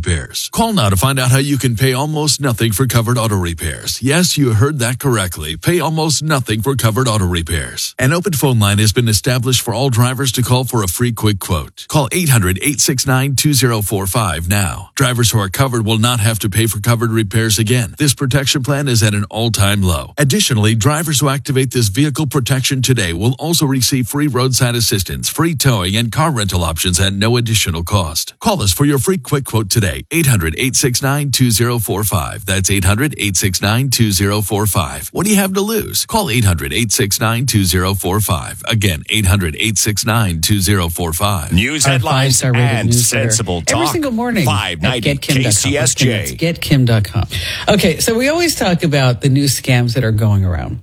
repairs. Call now to find out how you can pay almost nothing for covered auto repairs. Yes, you heard that correctly. Pay almost nothing for covered auto repairs. An open phone line has been established for all drivers to call for a free quick quote. Call 800-869-2045 now. Drivers who are covered will not have to pay for covered repairs again. This protection plan is at an all-time low. Additionally, drivers who activate this vehicle protection today will also receive free roadside assistance, free towing, and car rental options at no additional cost. Call us for your free quick quote today. 800-869-2045. That's 800-869-2045. What do you have to lose? Call 800-869-2045. Again, 800-869-2045. News headlines and sensible talk. Every single morning. 590 KCSJ. GetKim.com. Okay, so we always talk about the new scams that are going around.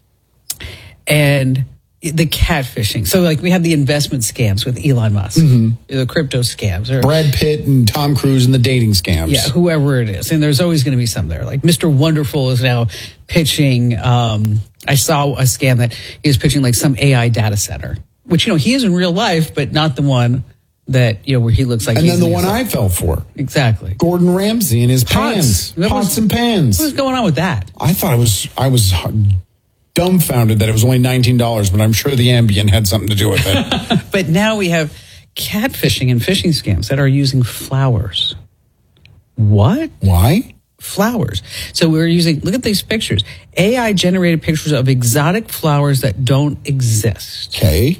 And the catfishing. So, like, we have the investment scams with Elon Musk, the crypto scams. Or Brad Pitt and Tom Cruise and the dating scams. Yeah, whoever it is. And there's always going to be some there. Like Mr. Wonderful is now pitching, I saw a scam that he was pitching like some AI data center, which, he is in real life, but not the one that, where he looks like and he's then the one I fell for. Exactly. Gordon Ramsay and his pans. Pots and pans. What was going on with that? I thought I was dumbfounded that it was only $19, but I'm sure the Ambien had something to do with it. But now we have catfishing and phishing scams that are using flowers. What? Why? Flowers. So we're using, look at these pictures. AI generated pictures of exotic flowers that don't exist. Okay.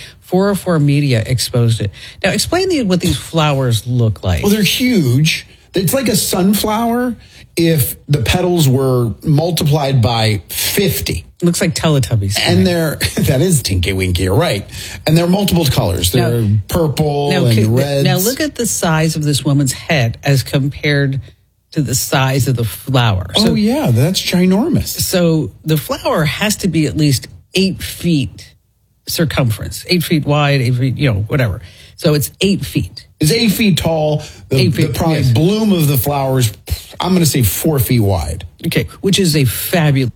404 Media exposed it. Now explain what these flowers look like. Well, they're huge. It's like a sunflower if the petals were multiplied by 50. It looks like Teletubbies. And that is Tinky Winky, you're right. And they're multiple colors. They're purple and reds. Now look at the size of this woman's head as compared to the size of the flower. So, yeah, that's ginormous. So the flower has to be at least 8 feet circumference, 8 feet wide, 8 feet, whatever. So it's 8 feet. It's 8 feet tall. The bloom of the flowers, I'm going to say 4 feet wide. Okay, which is a fabulous.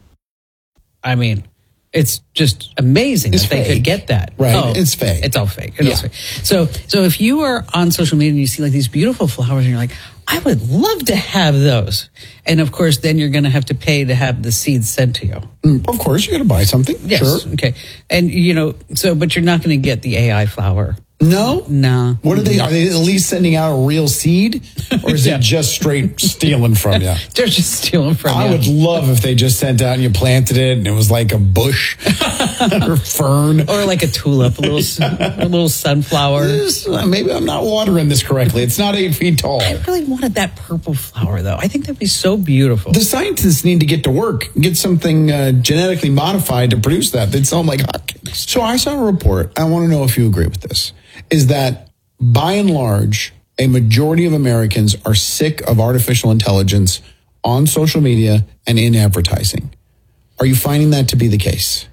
I mean, it's just amazing that they could get that. Right, it's fake. It's all fake. It's fake. So if you are on social media and you see like these beautiful flowers and you're like, I would love to have those. And of course, then you're going to have to pay to have the seeds sent to you. Of course, you're going to buy something. Yes. Sure. Okay. And, but you're not going to get the AI flower. No? No. What are they at least sending out a real seed? Or is it just straight stealing from you? They're just stealing from you. I would love if they just sent out and you planted it and it was like a bush or fern. Or like a tulip, a little sunflower. Maybe I'm not watering this correctly. It's not 8 feet tall. I really wanted that purple flower, though. I think that'd be so beautiful. The scientists need to get to work, get something genetically modified to produce that. They'd sell them like hotcakes. So I saw a report. I want to know if you agree with this. Is that by and large, a majority of Americans are sick of artificial intelligence on social media and in advertising. Are you finding that to be the case?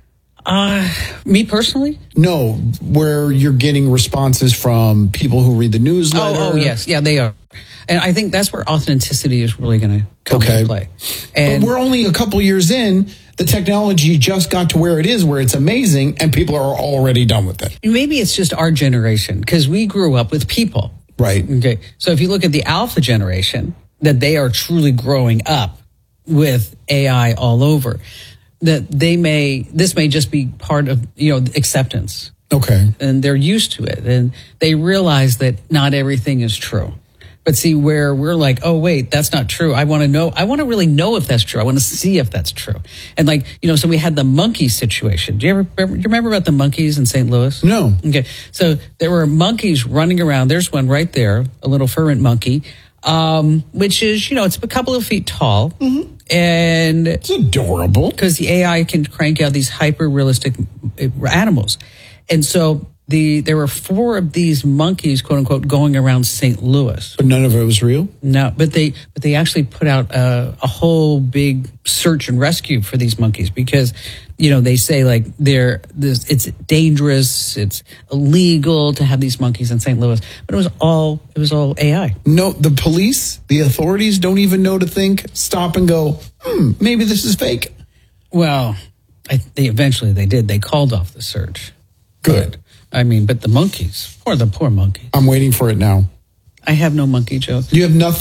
Me personally? No, where you're getting responses from people who read the newsletter. Oh, yes. Yeah, they are. And I think that's where authenticity is really going to come into play. But we're only a couple years in. The technology just got to where it is, where it's amazing, and people are already done with it. Maybe it's just our generation, because we grew up with people. Right. Okay. So if you look at the alpha generation, that they are truly growing up with AI all over, that this may just be part of, acceptance. Okay. And they're used to it, and they realize that not everything is true. But see, where we're like, oh, wait, that's not true. I want to really know if that's true. I want to see if that's true. And so we had the monkey situation. Do you remember about the monkeys in St. Louis? No. Okay. So there were monkeys running around. There's one right there, a little furry monkey, which is, it's a couple of feet tall. Mm-hmm. And it's adorable. Because the AI can crank out these hyper-realistic animals. And so there were 4 of these monkeys, quote unquote, going around St. Louis. But none of it was real? No, but they actually put out a whole big search and rescue for these monkeys because, they say like it's dangerous, it's illegal to have these monkeys in St. Louis, but it was all AI. No, the police, the authorities don't even know to think, stop and go, maybe this is fake. Well, eventually they did. They called off the search. Good. But the monkeys, or the poor monkey. I'm waiting for it now. I have no monkey joke. You have nothing.